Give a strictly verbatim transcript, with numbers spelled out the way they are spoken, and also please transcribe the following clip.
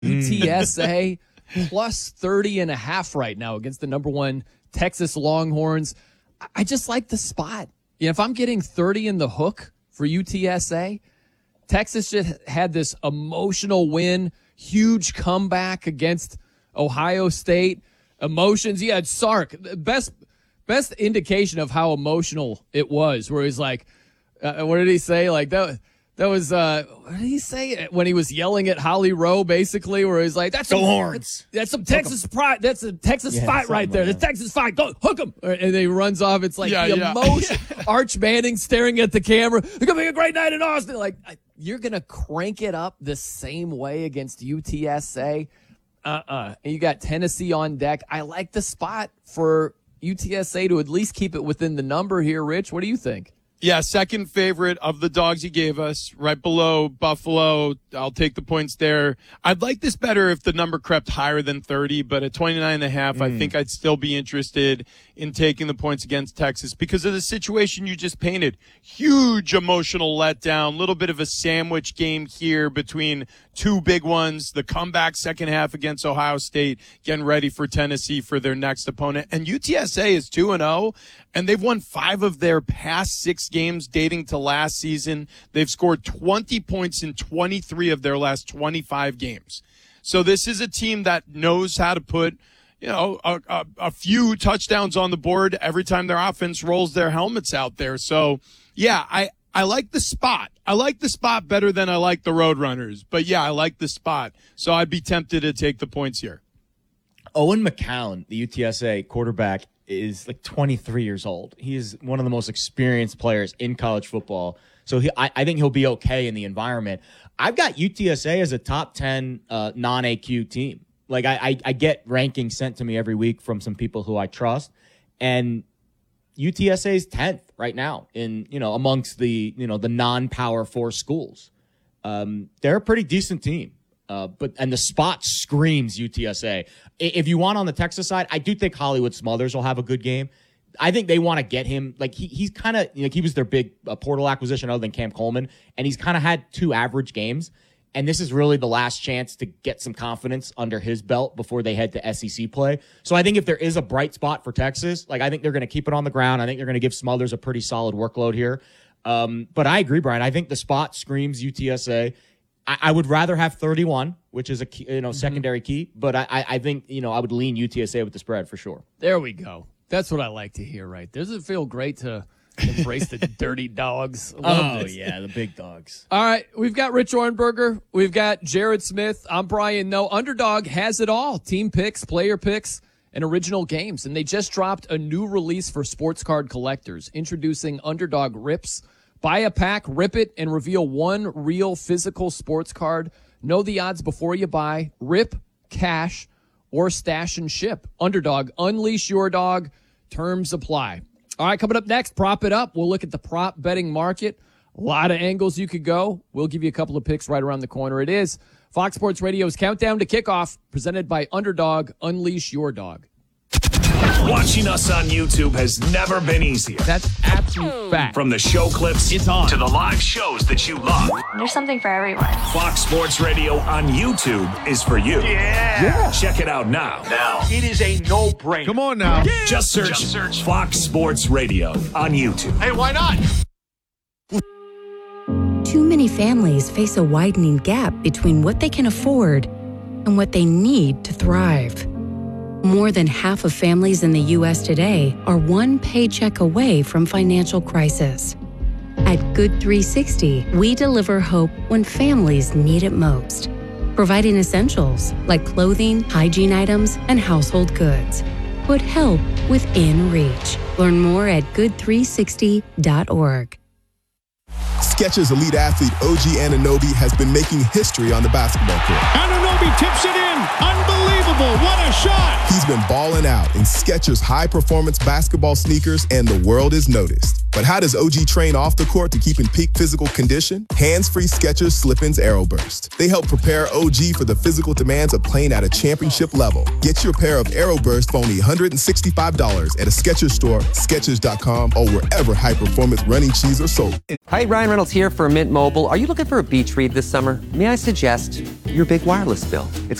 U T S A plus thirty and a half right now against the number one Texas Longhorns. I just like the spot. You know, if I'm getting thirty in the hook for U T S A, Texas just had this emotional win, huge comeback against Ohio State. Emotions. You had Sark, best best indication of how emotional it was, where he's like, uh, what did he say? Like that. That was, uh, what did he say when he was yelling at Holly Rowe, basically, where he's like, that's Go some, Horns. That's some Texas pride. That's a Texas Yeah, fight right there. like The Texas fight. Go hook him. And then he runs off. It's like Yeah, the yeah. emotion. Arch Manning staring at the camera. It's going to be a great night in Austin. Like, you're going to crank it up the same way against U T S A. Uh-uh. And you got Tennessee on deck. I like the spot for U T S A to at least keep it within the number here, Rich. What do you think? Yeah, second favorite of the dogs you gave us, right below Buffalo. I'll take the points there. I'd like this better if the number crept higher than thirty, but at twenty-nine and a half, mm. I think I'd still be interested in taking the points against Texas because of the situation you just painted. Huge emotional letdown, little bit of a sandwich game here between two big ones, the comeback second half against Ohio State, getting ready for Tennessee for their next opponent. And U T S A is two and oh, and they've won five of their past six games dating to last season. They've scored twenty points in twenty-three of their last twenty-five games. So this is a team that knows how to put, you know, a, a, a few touchdowns on the board every time their offense rolls their helmets out there. So, yeah, I, I like the spot. I like the spot better than I like the Roadrunners. But, yeah, I like the spot. So I'd be tempted to take the points here. Owen McCown, the U T S A quarterback, is like twenty-three years old. He is one of the most experienced players in college football. So he, I, I think he'll be okay in the environment. I've got U T S A as a top ten uh, non-A Q team. Like I, I, I get rankings sent to me every week from some people who I trust, and U T S A is tenth right now in, you know, amongst the, you know, the non-power four schools. Um, they're a pretty decent team. Uh, but and the spot screams U T S A. If you want on the Texas side, I do think Hollywood Smothers will have a good game. I think they want to get him. Like he he's kind of, you know, he was their big uh, portal acquisition other than Cam Coleman, and he's kind of had two average games. And this is really the last chance to get some confidence under his belt before they head to S E C play. So I think if there is a bright spot for Texas, like I think they're going to keep it on the ground. I think they're going to give Smothers a pretty solid workload here. Um, but I agree, Brian. I think the spot screams U T S A. I, I would rather have thirty-one, which is a key, you know, mm-hmm. secondary key. But I, I, I think, you know, I would lean U T S A with the spread for sure. There we go. That's what I like to hear, right? Does it feel great to embrace the dirty dogs? Oh, this. yeah, the big dogs. All right, we've got Rich Orenberger. We've got Jared Smith. I'm Brian No. Underdog has it all. Team picks, player picks, and original games. And they just dropped a new release for sports card collectors, introducing Underdog Rips. Buy a pack, rip it, and reveal one real physical sports card. Know the odds before you buy. Rip, cash, or stash and ship. Underdog, unleash your dog. Terms apply. All right, coming up next, Prop It Up. We'll look at the prop betting market. A lot of angles you could go. We'll give you a couple of picks right around the corner. It is Fox Sports Radio's Countdown to Kickoff, presented by Underdog. Unleash your dog. Watching us on YouTube has never been easier. That's absolute fact. From the show clips it's on. to the live shows that you love. There's something for everyone. Fox Sports Radio on YouTube is for you. Yeah. yeah. Check it out now. Now. It is a no-brainer. Come on now. Yeah. Just search, Just search Fox Sports Radio on YouTube. Hey, why not? Too many families face a widening gap between what they can afford and what they need to thrive. More than half of families in the U S today are one paycheck away from financial crisis. At Good three sixty, we deliver hope when families need it most, providing essentials like clothing, hygiene items, and household goods. Put help within reach. Learn more at good three sixty dot org. Skechers elite athlete O G Anunoby has been making history on the basketball court. Anunoby tips it in. Unbelievable. What a shot. He's been balling out in Skechers high-performance basketball sneakers, and the world is noticed. But how does O G train off the court to keep in peak physical condition? Hands-free Skechers Slip-ins Aeroburst. They help prepare O G for the physical demands of playing at a championship level. Get your pair of Aeroburst for only one hundred sixty-five dollars at a Skechers store, Skechers dot com, or wherever high-performance running shoes are sold. Hi, Ryan Reynolds here for Mint Mobile. Are you looking for a beach read this summer? May I suggest your big wireless bill? It's